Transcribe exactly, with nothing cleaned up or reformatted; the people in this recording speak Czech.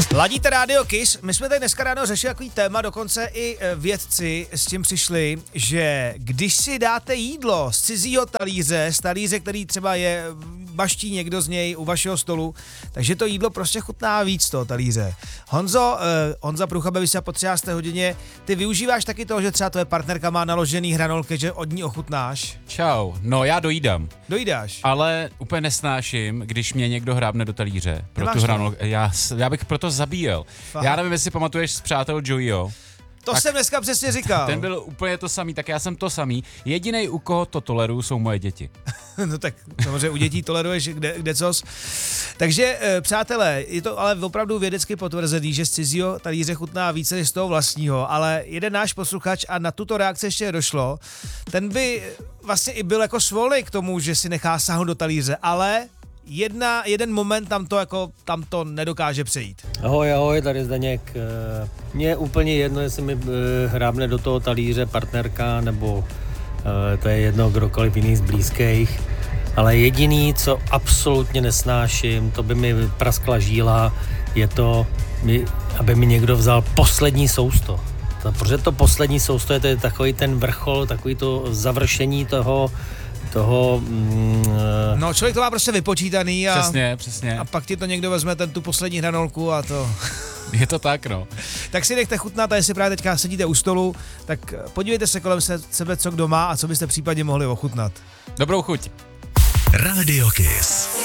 Ladíte Radio Kiss, my jsme tady dneska ráno řešili takový téma, dokonce i vědci s tím přišli, že když si dáte jídlo z cizího talíře, z talíře, který třeba je, baští někdo z něj u vašeho stolu, takže to jídlo prostě chutná víc z toho talíře. Honzo, eh, Honza Prucha, vy se po třinácté hodině, ty využíváš taky toho, že třeba tvoje partnerka má naložený hranolky, že od ní ochutnáš? Čau, no já dojídám. Dojídáš? Ale úplně nesnáším, když mě někdo hrábne do talíře. Pro Nemáš tu to? hranolku. Já, já bych proto zabíjel. Fakt? Já nevím, jestli pamatuješ z Přátel Joeyho. To Tak jsem dneska přesně říkal. Ten byl úplně to samý, tak já jsem to samý. Jedinej, u koho to toleruju, jsou moje děti. No tak samozřejmě u dětí toleruješ kde, kde cos. Takže e, přátelé, je to ale opravdu vědecky potvrzený, že z cizího talíře chutná více než z toho vlastního, ale jeden náš posluchač a na tuto reakci ještě došlo, ten by vlastně i byl jako svolný k tomu, že si nechá sáhnout do talíře, ale jedna, jeden moment tam to jako, tam to nedokáže přejít. Ahoj, ahoj, tady Zdeněk. Mně je úplně jedno, jestli mi hrábne do toho talíře partnerka, nebo to je jedno kdokoliv jiný z blízkých. Ale jediný, co absolutně nesnáším, to by mi praskla žíla, je to, aby mi někdo vzal poslední sousto. To, protože to poslední sousto je, to je takový ten vrchol, takový to završení toho, toho... Mm, no člověk to má prostě vypočítaný a, Přesně, přesně. a pak ti to někdo vezme ten tu poslední hranolku a to... Je to tak, no. Tak si nechte chutnat a jestli právě teďka sedíte u stolu, tak podívejte se kolem sebe, co kdo má a co byste případně mohli ochutnat. Dobrou chuť. Radio Kiss.